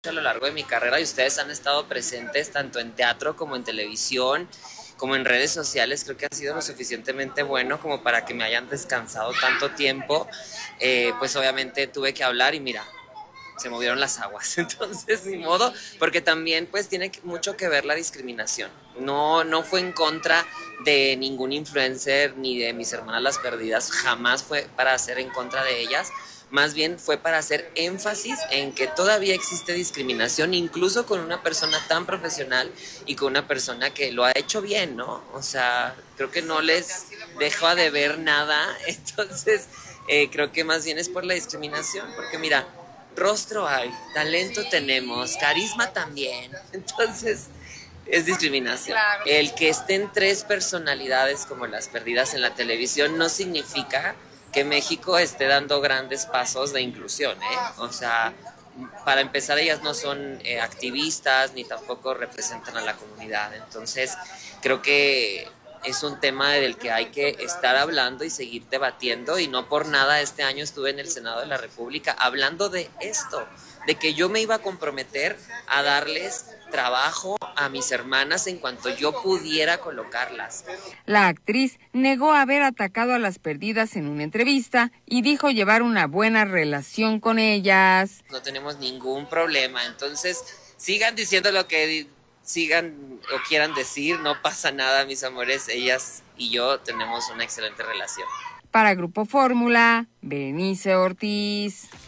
a lo largo de mi carrera y ustedes han estado presentes tanto en teatro como en televisión, como en redes sociales. Creo que ha sido lo suficientemente bueno como para que me hayan descansado tanto tiempo. Pues obviamente tuve que hablar y mira, se movieron las aguas, entonces ni modo, porque también pues tiene mucho que ver la discriminación. No fue en contra de ningún influencer ni de mis hermanas las perdidas, jamás fue para hacer en contra de ellas, más bien fue para hacer énfasis en que todavía existe discriminación, incluso con una persona tan profesional y con una persona que lo ha hecho bien, ¿no? O sea, creo que no les deja de ver nada, entonces creo que más bien es por la discriminación, porque mira, rostro hay, talento tenemos, carisma también. Entonces, es discriminación. Claro. El que estén tres personalidades como las perdidas en la televisión no significa que México esté dando grandes pasos de inclusión, ¿eh? O sea, para empezar, ellas no son activistas ni tampoco representan a la comunidad. Entonces, creo que es un tema del que hay que estar hablando y seguir debatiendo, y no por nada este año estuve en el Senado de la República hablando de esto, de que yo me iba a comprometer a darles trabajo a mis hermanas en cuanto yo pudiera colocarlas. La actriz negó haber atacado a las perdidas en una entrevista y dijo llevar una buena relación con ellas. No tenemos ningún problema, entonces sigan diciendo lo que sigan o quieran decir, no pasa nada, mis amores, ellas y yo tenemos una excelente relación. Para Grupo Fórmula, Berenice Ortiz.